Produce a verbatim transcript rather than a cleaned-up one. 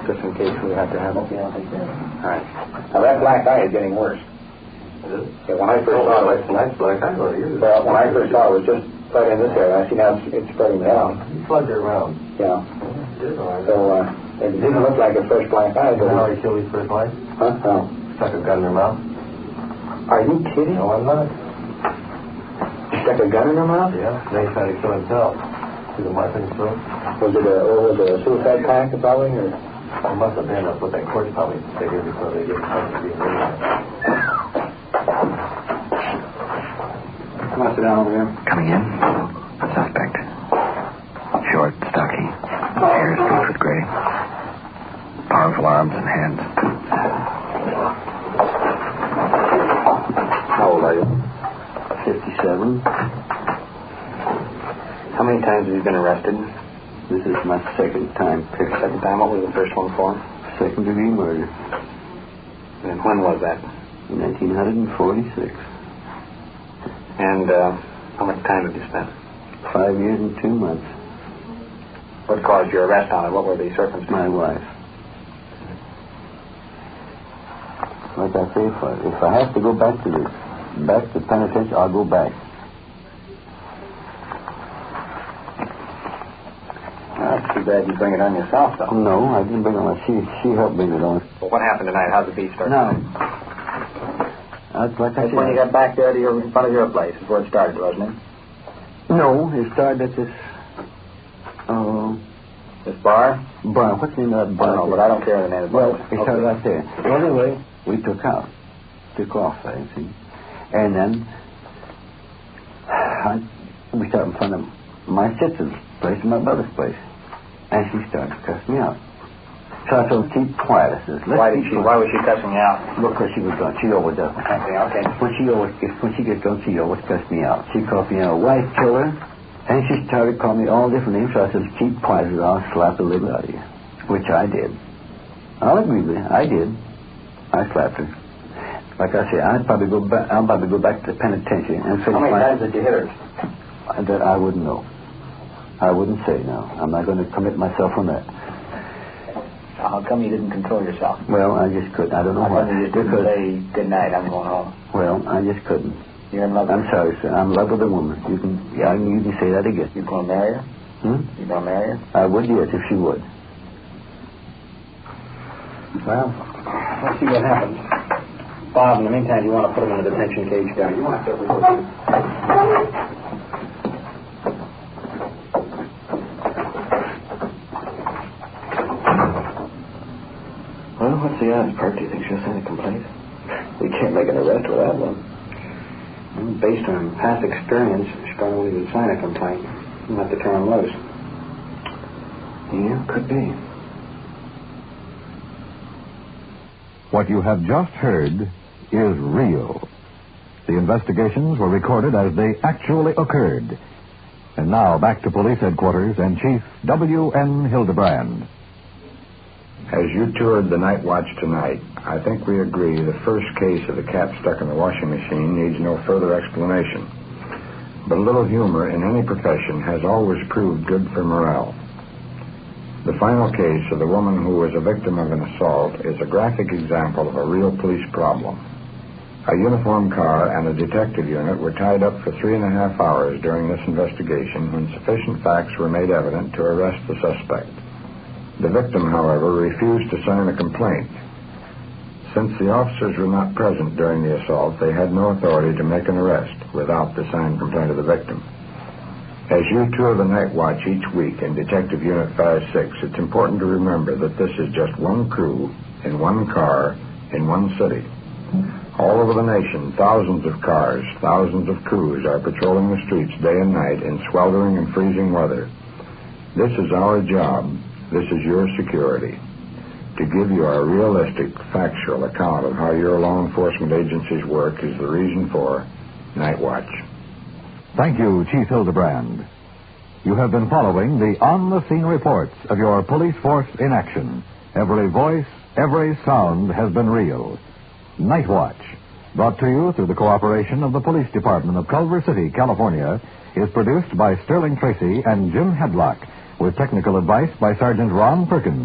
just in case we have to have it. Okay, I'll take that. All right. Now, that black eye is getting worse. Yeah, when I first oh, saw it, nice black eye. Well, when I first saw it, it was just right in this area. I see now it's, it's spreading down. You plugged it around. Yeah. So, uh, it didn't look like a fresh black eye. You know how he killed his first wife? Huh? No. Stuck a gun in her mouth. Are you kidding? No, I'm not. Stuck a gun in her mouth? Yeah. Then he tried to kill himself. See the mark in his throat? Was it a, or was it a suicide pact, probably? Or? It must have been. That's what that court probably figured before they did something to be Come on, sit down over here. Coming in. A suspect. Short, stocky. Hair streaked with gray. Powerful arms and hands. How old are you? fifty-seven. How many times have you been arrested? This is my second time. Second time? What was the first one for? Second degree murder. And when was that? In nineteen forty-six. And uh, how much time did you spend? Five years and two months. What caused your arrest on it? What were the circumstances? My wife. Like I say, if I, if I have to go back to the back to the penitentiary, I'll go back. Well, that's too bad you bring it on yourself, though. No, I didn't bring it on. She she helped bring it on. Well, what happened tonight? How'd the beat start? No. That's like I That's said. when you got back there to your, in front of your place. Is where it started, wasn't it? No, it started at this. Oh. This bar? Bar. What's the name of that bar? I don't know, but I don't care the name of the bar. Well, it started right there. Well, anyway, we took out. Took off, I see. And then I, we started in front of my sister's place and my brother's place. And she started to cuss me out. So I told her, keep quiet. I said, let's why did keep she? quiet. Why was she cussing you out? Because she was drunk. She always does. Okay, okay. When she always gets, when she gets drunk, she always cusses me out. She called me a wife killer, and she started calling me all different names. So I said, keep quiet, or I'll slap the liver out of you, which I did. I'll agree with you. I did. I slapped her. Like I say, I'd probably go back. I'll probably go back to the penitentiary and finish How many my. times did you hit her? That I wouldn't know. I wouldn't say no. I'm not going to commit myself on that. How come you didn't control yourself? Well, I just couldn't. I don't know How why. come you just didn't say, good night, I'm going home? Well, I just couldn't. You're in love with I'm sorry, sir. I'm in love with a woman. You can, yeah, you can say that again. You going to marry her? Hmm? You going to marry her? I would, yes, if she would. Well, let's see what happens. Bob, in the meantime, you want to put him in the detention cage down. You want to Well, what's the odds, Park? Do you think she'll send a complaint? We can't make an arrest with that one. Well, based on past experience, she probably would sign a complaint. You'll have to turn him loose. Yeah, could be. What you have just heard is real. The investigations were recorded as they actually occurred. And now back to police headquarters and Chief W N Hildebrand. As you toured the night watch tonight, I think we agree the first case of the cat stuck in the washing machine needs no further explanation. But a little humor in any profession has always proved good for morale. The final case of the woman who was a victim of an assault is a graphic example of a real police problem. A uniformed car and a detective unit were tied up for three and a half hours during this investigation when sufficient facts were made evident to arrest the suspect. The victim, however, refused to sign a complaint. Since the officers were not present during the assault, they had no authority to make an arrest without the signed complaint of the victim. As you tour the night watch each week in Detective Unit five six, it's important to remember that this is just one crew in one car in one city. All over the nation, thousands of cars, thousands of crews are patrolling the streets day and night in sweltering and freezing weather. This is our job. This is your security. To give you a realistic, factual account of how your law enforcement agencies work is the reason for Night Watch. Thank you, Chief Hildebrand. You have been following the on-the-scene reports of your police force in action. Every voice, every sound has been real. Night Watch, brought to you through the cooperation of the Police Department of Culver City, California, is produced by Sterling Tracy and Jim Hedlock, with technical advice by Sergeant Ron Perkins.